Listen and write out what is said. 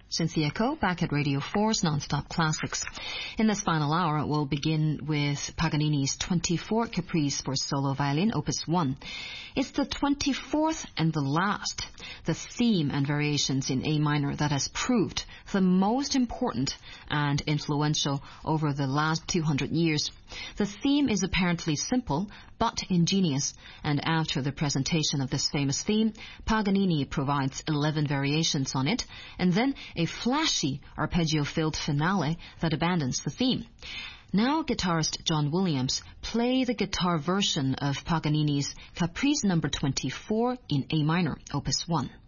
Cynthia Ko, back at Radio 4's Non-Stop Classics. In this final hour, we'll begin with Paganini's 24th Caprice for solo violin, Opus 1. It's the 24th and the last, the theme and variations in A minor that has proved the most important and influential over the last 200 years. The theme is apparently simple, but ingenious, and after the presentation of this famous theme, Paganini provides 11 variations on it, and then a flashy arpeggio-filled finale that abandons the theme. Now guitarist John Williams play the guitar version of Paganini's Caprice No. 24 in A minor, Opus 1.